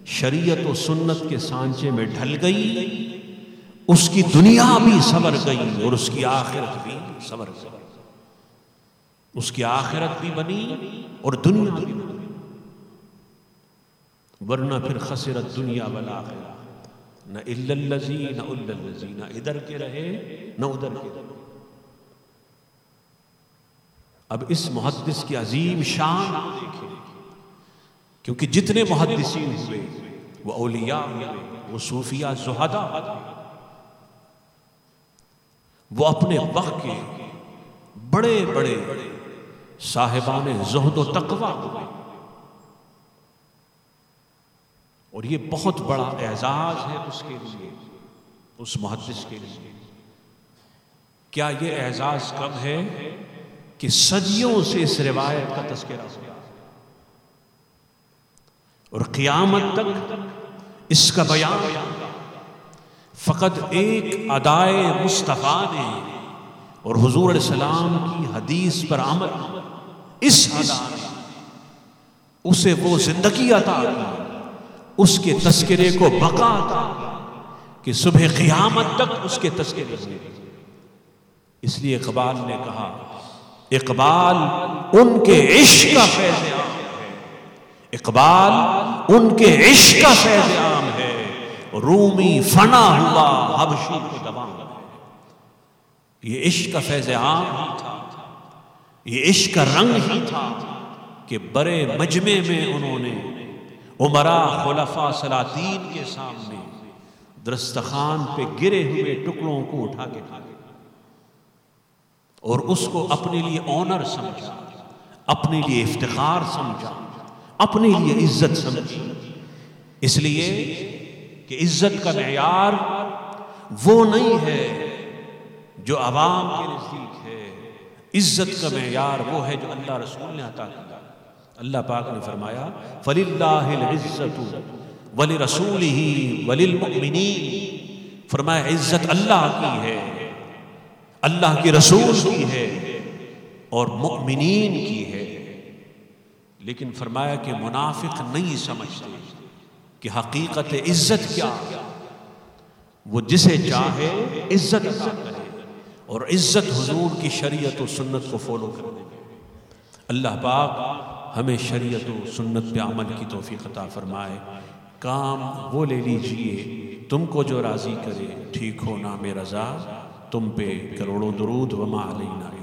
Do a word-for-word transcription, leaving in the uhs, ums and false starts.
شریعت و سنت کے سانچے میں ڈھل گئی، اس کی دنیا بھی سنور گئی اور اس کی آخرت بھی سنور گئی، اس کی آخرت بھی بنی اور دنیا بھی بنی، ورنہ پھر خسرت دنیا والآخرہ، نہ الا الذی نہ الا الذی، نہ ادھر کے رہے نہ ادھر کے رہے۔ اب اس محدث کی عظیم شان دیکھیں، کیونکہ جتنے محدثین ہوئے وہ اولیاء ہوئے، وہ صوفیاء زہداء ہوئے، وہ اپنے وقت کے بڑے بڑے صاحبان زہد و تقویٰ ہوئے، اور یہ بہت بڑا اعزاز ہے اس کے لیے، اس محدث کے لیے۔ کیا یہ اعزاز کم ہے کہ صدیوں سے اس روایت کا تذکرہ ہوا اور قیامت تک اس کا بیان فقط ایک ادائے مصطفیٰ نے اور حضور علیہ السلام کی حدیث پر عمل، اس ادا نے اسے وہ زندگی عطا کی، اس کے تذکرے کو بقا عطا کی کہ صبح قیامت تک اس کے تذکرے ہوئے۔ اس لیے اقبال نے کہا، اقبال ان کے عشق کا فیض عام ہے، اقبال ان کے عشق کا فیض عام ہے، رومی فنا ہوا حبشی کو دوام ہے۔ یہ عشق کا فیض عام ہی تھا، یہ عشق کا رنگ ہی تھا کہ برے مجمع میں انہوں نے عمراء خلفاء سلاطین کے سامنے دسترخوان پہ گرے ہوئے ٹکڑوں کو اٹھا کے کھا اور اس کو اپنے لیے آنر سمجھا، اپنے لیے افتخار سمجھا، اپنے لیے عزت سمجھی۔ اس لیے کہ عزت کا معیار وہ نہیں ہے جو عوام کے نزدیک ہے، عزت کا معیار وہ ہے جو اللہ رسول نے عطا کیا۔ اللہ پاک نے فرمایا فَلِلَّهِ الْعِزَّةُ وَلِرَسُولِهِ وَلِلْمُؤْمِنِينَ، فرمایا عزت اللہ کی ہے، اللہ کے رسول کی ہے اور مؤمنین کی ہے۔ لیکن فرمایا کہ منافق نہیں سمجھتے کہ حقیقت عزت کیا، وہ جسے چاہے عزت عطا کرے اور عزت حضور کی شریعت و سنت کو فالو کرنے۔ اللہ پاک ہمیں شریعت و سنت پہ عمل کی توفیق عطا فرمائے۔ کام وہ لے لیجئے تم کو جو راضی کرے، ٹھیک ہو نام رضا، تم پہ کروڑوں درود وما علینا۔